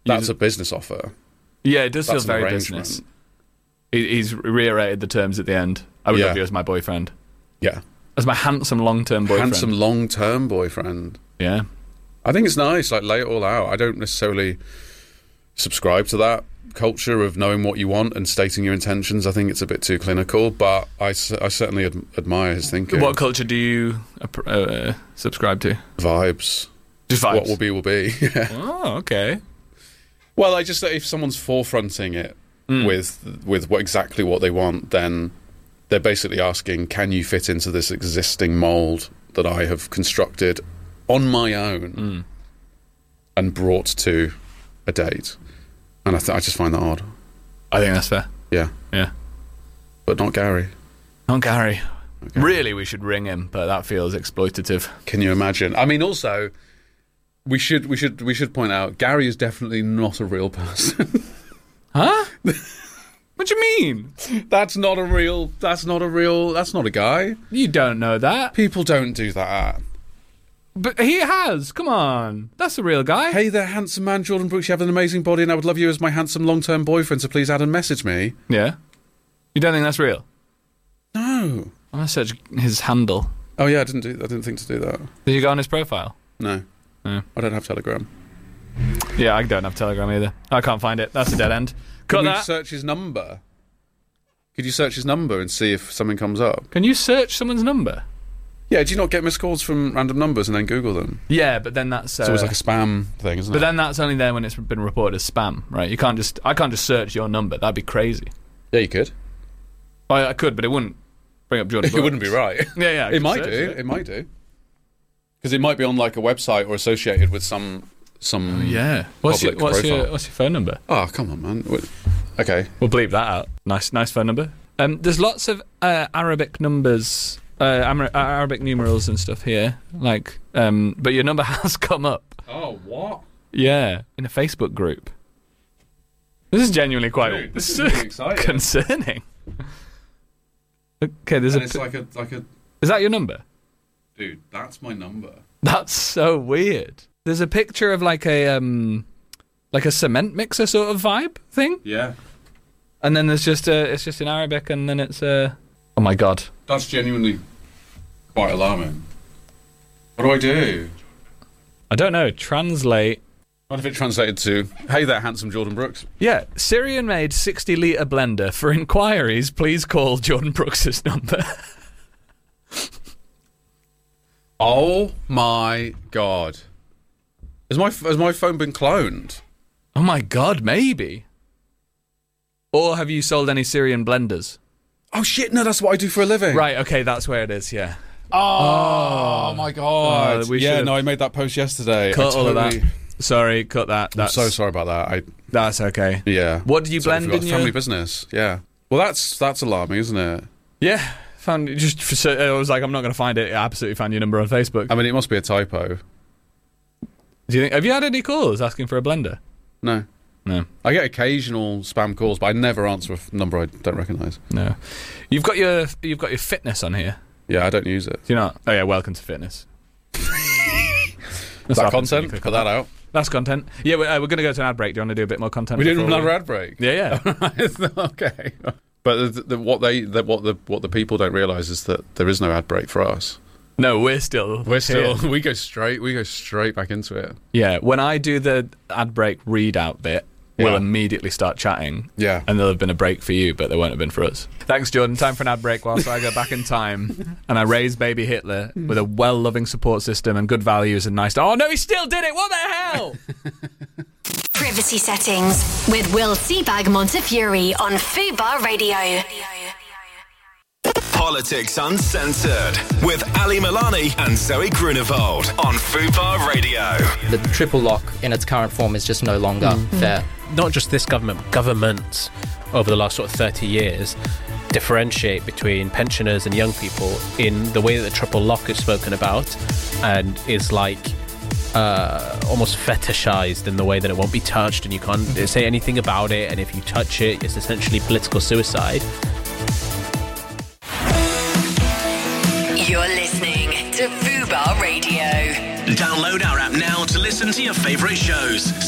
That's a business offer. Yeah, it does feel That's an very arrangement. business. He's reiterated the terms at the end. I would love you as my boyfriend. Yeah. As my handsome long-term boyfriend. Handsome long-term boyfriend. Yeah. I think it's nice, like, lay it all out. I don't necessarily subscribe to that culture of knowing what you want and stating your intentions. I think it's a bit too clinical, but I certainly admire his thinking. What culture do you subscribe to? Vibes. Just vibes? What will be. Yeah. Oh, okay. Well, I just, if someone's forefronting it with exactly what they want, then they're basically asking, can you fit into this existing mould that I have constructed on my own and brought to a date? And I just find that odd. I think that's fair. Yeah. Yeah. But not Gary. Not Gary. Okay. Really, we should ring him, but that feels exploitative. Can you imagine? I mean, also, we should point out, Gary is definitely not a real person. Huh? What do you mean? That's not a guy. You don't know that. People don't do that. But he has. Come on. That's a real guy. Hey there, handsome man, Jordan Brooks. You have an amazing body and I would love you as my handsome long-term boyfriend, so please add and message me. Yeah? You don't think that's real? No. I'm going to search his handle. Oh yeah, I didn't think to do that. Did you go on his profile? No. No. I don't have Telegram. Yeah, I don't have Telegram either. I can't find it. That's a dead end. Cut Can we that. search his number? Could you search his number and see if something comes up? Can you search someone's number? Yeah, do you not get missed calls from random numbers and then Google them? Yeah, but then that's... It's always like a spam thing, isn't it? But then that's only there when it's been reported as spam, right? I can't just search your number. That'd be crazy. Yeah, you could. I could, but it wouldn't bring up Jordan It Brooks. wouldn't be right. Yeah. It might do. It might do. Because it might be on like a website or associated with some Yeah. What's your profile. phone number? Oh, come on, man. Okay. We'll bleep that out. Nice phone number. There's lots of Arabic numbers, Arabic numerals and stuff here. Like, but your number has come up. Oh, what? Yeah, in a Facebook group. This is genuinely quite. Dude, this is really exciting. Concerning. Okay, there's And it's like a. Is that your number? Dude, that's my number. That's so weird. There's a picture of like a cement mixer sort of vibe thing. Yeah. And then there's it's just in Arabic, and then it's oh my god. That's genuinely quite alarming. What do I do? I don't know. Translate. What if it translated to, hey there, handsome Jordan Brooks? Yeah, Syrian-made 60-litre blender. For inquiries, please call Jordan Brooks' number. Oh my god. Has my phone been cloned? Oh my god, maybe. Or have you sold any Syrian blenders? Oh shit, no, that's what I do for a living. Right, okay, that's where it is, yeah. Oh my god. Yeah, I made that post yesterday. Cut all of that. Sorry, cut that. I'm so sorry about that. That's okay. Yeah. What do you blend in your... Family business, yeah. Well, that's alarming, isn't it? Yeah. I was like, I'm not going to find it. I absolutely found your number on Facebook. I mean, it must be a typo. Do you think? Have you had any calls asking for a blender? No. I get occasional spam calls, but I never answer a number I don't recognise. No. You've got your fitness on here. Yeah, I don't use it. Do you not? Oh yeah, welcome to fitness. Is that content? Cut that out. That's content. Yeah, we're going to go to an ad break. Do you want to do a bit more content? We're doing another ad break. Yeah. Okay. But what the people don't realise is that there is no ad break for us. No, we're still here. We go straight back into it. Yeah, when I do the ad break readout bit, we'll immediately start chatting. Yeah. And there'll have been a break for you, but there won't have been for us. Thanks, Jordan. Time for an ad break whilst I go back in time and I raise baby Hitler with a well-loving support system and good values and nice... Oh, no, he still did it! What the hell? Privacy settings with Will Seabag Montefiore on Fubar Radio. Politics Uncensored with Ali Milani and Zoe Grunewald on Fubar Radio. The triple lock in its current form is just no longer fair. Not just this government, governments over the last sort of 30 years differentiate between pensioners and young people in the way that the triple lock is spoken about and is like almost fetishized in the way that it won't be touched and you can't say anything about it, and if you touch it, it's essentially political suicide. You're listening to Fubar Radio. Download our app now to listen to your favourite shows.